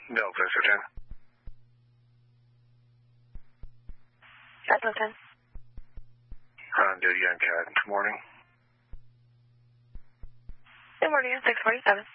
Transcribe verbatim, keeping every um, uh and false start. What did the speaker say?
Delta ten. Delta ten. Honda Young Cat. Good morning. Good morning, six forty-seven.